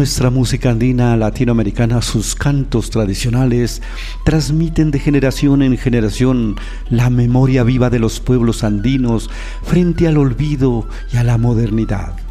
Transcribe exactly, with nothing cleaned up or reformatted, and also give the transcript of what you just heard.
nuestra música andina latinoamericana, sus cantos tradicionales transmiten de generación en generación la memoria viva de los pueblos andinos frente al olvido y a la modernidad.